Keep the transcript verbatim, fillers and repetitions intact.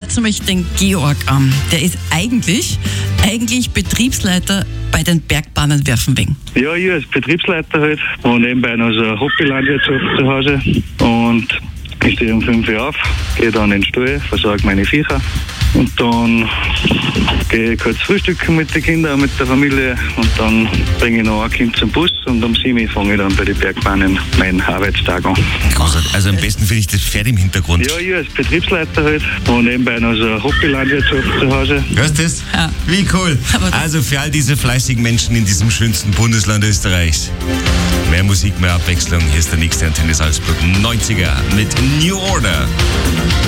zum Beispiel den Georg an. Der ist eigentlich, eigentlich Betriebsleiter bei den Bergbahnen Werfenweng. Ja, ich als Betriebsleiter halt und nebenbei noch so eine Hobbylandwirtschaft zu Hause. Und ich stehe um fünf Uhr auf, gehe dann in den Stall, versorge meine Viecher und dann gehe ich kurz frühstücken mit den Kindern, mit der Familie und dann bringe ich noch ein Kind zum Bus und um sieben Uhr fange ich dann bei den Bergbahnen meinen Arbeitstag an. Großartig. Also am besten finde ich das Pferd im Hintergrund. Ja, ich als Betriebsleiter halt und nebenbei noch so eine Hobbylandwirtschaft zu Hause. Hörst du das? Ja. Wie cool. Aber das- Also für all diese fleißigen Menschen in diesem schönsten Bundesland Österreichs. Mehr Musik, mehr Abwechslung. Hier ist der nächste Antenne Salzburg neunziger mit New Order.